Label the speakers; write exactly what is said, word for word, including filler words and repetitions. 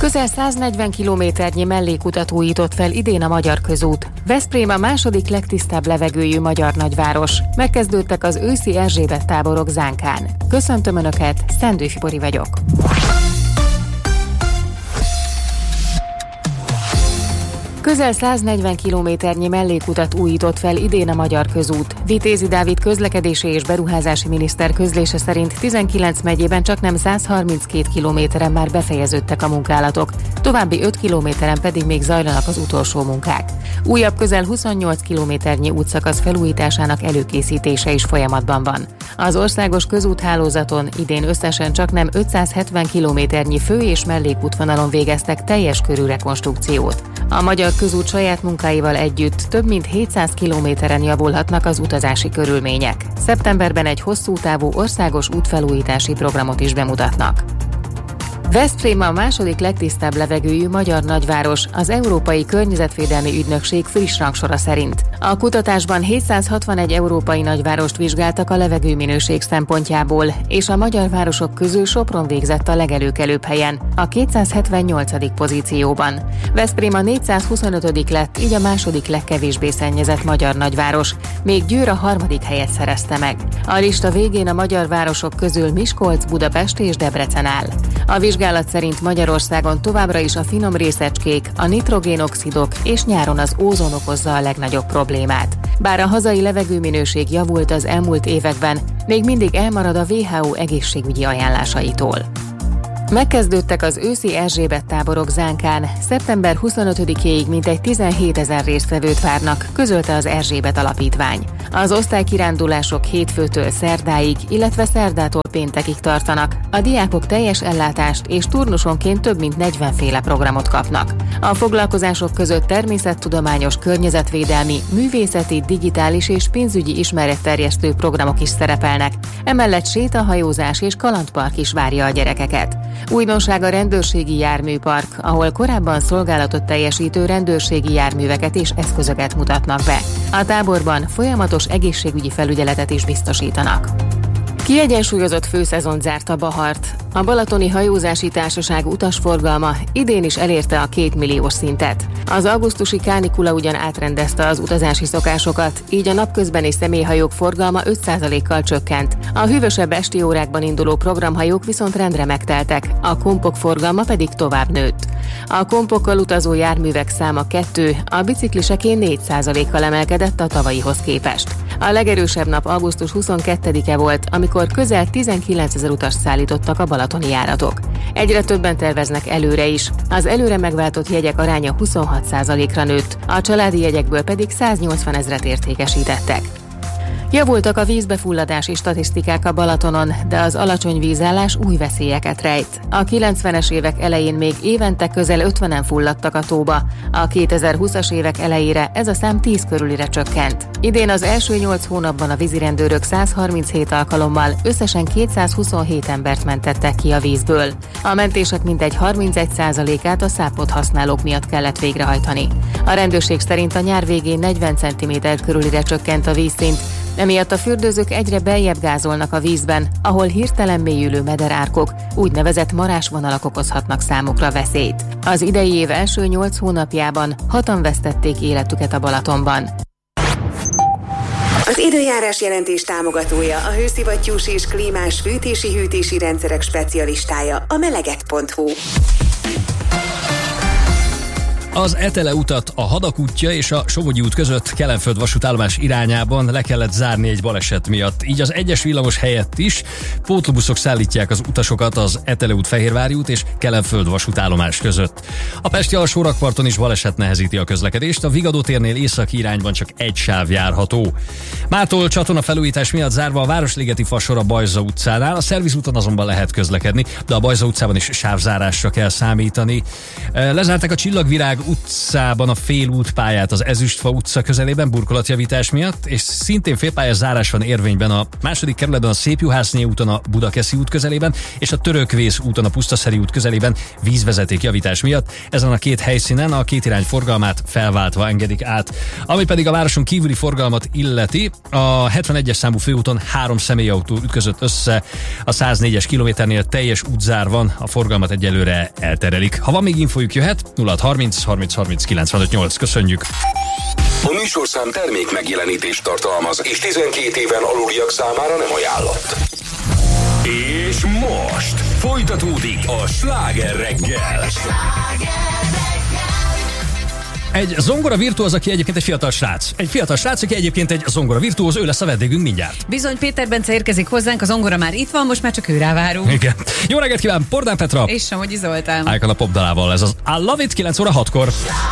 Speaker 1: Közel száznegyven kilométernyi mellékutat újított fel idén a Magyar Közút. Veszprém a második legtisztább levegőjű magyar nagyváros. Megkezdődtek az őszi Erzsébet táborok Zánkán. Köszöntöm Önöket, Szendőfi Bori vagyok. Közel száznegyven kilométernyi mellékutat újított fel idén a Magyar Közút. Vitézi Dávid közlekedési és beruházási miniszter közlése szerint tizenkilenc megyében csaknem száz harminckét kilométeren már befejeződtek a munkálatok, további öt kilométeren pedig még zajlanak az utolsó munkák. Újabb közel huszonnyolc kilométernyi útszakasz felújításának előkészítése is folyamatban van. Az országos közúthálózaton idén összesen csaknem ötszázhetven kilométernyi fő- és mellékútvonalon végeztek teljes körű rekonstrukciót. A Magyar Közút saját munkáival együtt több mint hétszáz kilométeren javulhatnak az utazási körülmények. Szeptemberben egy hosszú távú országos útfelújítási programot is bemutatnak. Veszprém a második legtisztább levegőjű magyar nagyváros az Európai Környezetvédelmi Ügynökség friss rangsora szerint. A kutatásban hétszázhatvanegy európai nagyvárost vizsgáltak a levegőminőség szempontjából, és a magyar városok közül Sopron végzett a legelőkelőbb helyen, a kétszázhetvennyolcadik pozícióban. Veszprém a négyszázhuszonötödik lett, így a második legkevésbé szennyezett magyar nagyváros, még Győr a harmadik helyet szerezte meg. A lista végén a magyar városok közül Miskolc, Budapest és Debrecen áll. A vizsgálat szerint Magyarországon továbbra is a finom részecskék, a nitrogénoxidok és nyáron az ózon okozza a legnagyobb problémát. Bár a hazai levegőminőség javult az elmúlt években, még mindig elmarad a vé há o egészségügyi ajánlásaitól. Megkezdődtek az őszi Erzsébet táborok Zánkán. Szeptember huszonötödikéig mintegy tizenhétezer résztvevőt várnak, közölte az Erzsébet Alapítvány. Az osztálykirándulások hétfőtől szerdáig, illetve szerdától péntekig tartanak. A diákok teljes ellátást és turnusonként több mint negyven féle programot kapnak. A foglalkozások között természettudományos, környezetvédelmi, művészeti, digitális és pénzügyi ismeretterjesztő programok is szerepelnek. Emellett sétahajózás és kalandpark is várja a gyerekeket. Újdonság a rendőrségi járműpark, ahol korábban szolgálatot teljesítő rendőrségi járműveket és eszközöket mutatnak be. A táborban folyamatos egészségügyi felügyeletet is biztosítanak. Kiegyensúlyozott főszezon zárt a Bahart. A Balatoni Hajózási Társaság utasforgalma idén is elérte a kétmilliós szintet. Az augusztusi kánikula ugyan átrendezte az utazási szokásokat, így a napközbeni személyhajók forgalma öt százalékkal csökkent. A hűvösebb esti órákban induló programhajók viszont rendre megteltek, a kompok forgalma pedig tovább nőtt. A kompokkal utazó járművek száma kettő, a bicikliseké négy százalékkal emelkedett a tavalyihoz képest. A legerősebb nap augusztus huszonkettedike volt, amikor közel tizenkilencezer utas szállítottak a balatoni járatok. Egyre többen terveznek előre is. Az előre megváltott jegyek aránya huszonhat százalékra nőtt, a családi jegyekből pedig száznyolcvan ezret értékesítettek. Javultak a vízbefulladási statisztikák a Balatonon, de az alacsony vízállás új veszélyeket rejt. A kilencvenes évek elején még évente közel ötvenen fulladtak a tóba, a kétezerhúszas évek elejére ez a szám tíz körülire csökkent. Idén az első nyolc hónapban a vízirendőrök száz harminchét alkalommal összesen kétszázhuszonhét embert mentettek ki a vízből. A mentések mintegy harmincegy százalékát a szápot használók miatt kellett végrehajtani. A rendőrség szerint a nyár végén negyven centiméter körülire csökkent a vízszint, emiatt a fürdőzők egyre beljebb gázolnak a vízben, ahol hirtelen mélyülő mederárkok, úgynevezett marásvonalak okozhatnak számukra veszélyt. Az idei év első nyolc hónapjában hatan vesztették életüket a Balatonban.
Speaker 2: Az időjárás jelentés támogatója a hőszivattyús és klímás fűtési-hűtési rendszerek specialistája, a meleget pont hu.
Speaker 3: Az Etele utat a Hadak útja és a Somogyi út között Kelenföld vasútállomás irányában le kellett zárni egy baleset miatt. Így az egyes villamos helyett is pótlóbuszok szállítják az utasokat az Etele út Fehérvári út és Kelenföld vasútállomás között. A pesti alsórakparton is baleset nehezíti a közlekedést, a Vigadó térnél északi irányban csak egy sáv járható. Mától csatorna felújítás miatt zárva a Városligeti fasor a Bajza utcánál, a szervizúton azonban lehet közlekedni, de a Bajza utcában is sávzárásra kell számítani. Lezárták a Csillagvirág utcában a félútpályát az Ezüstfa utca közelében burkolatjavítás miatt, és szintén félpályás zárás van érvényben a második kerületben a Szépjuhászné úton a Budakeszi út közelében, és a Törökvész úton a Pusztaszeri út közelében vízvezeték javítás miatt. Ezen a két helyszínen a két irány forgalmát felváltva engedik át. Ami pedig a városon kívüli forgalmat illeti, a hetvenegyes számú főúton három személyautó ütközött össze, a száznégyes kilométernél teljes útzár van, a forgalmat egyelőre elterelik. Ha van még infójuk, jöhet nulla harminc harminc harminc kilencvenöt nyolc. Köszönjük!
Speaker 4: A műsorszám termék megjelenítést tartalmaz, és tizenkét éven aluliak számára nem ajánlott. És most folytatódik a Sláger reggel.
Speaker 3: Egy zongora virtuóz, aki egyébként egy fiatal srác. Egy fiatal srác, aki egyébként egy zongora virtuóz, ő lesz a vendégünk mindjárt.
Speaker 5: Bizony, Péter Bence érkezik hozzánk, a zongora már itt van, most már csak őrá várunk.
Speaker 3: Igen. Jó reggelt kíván, Pordán Petra!
Speaker 5: És Somogyi Zoltán.
Speaker 3: Ájkan a popdalával, ez az I Love It kilenc óra hatkor.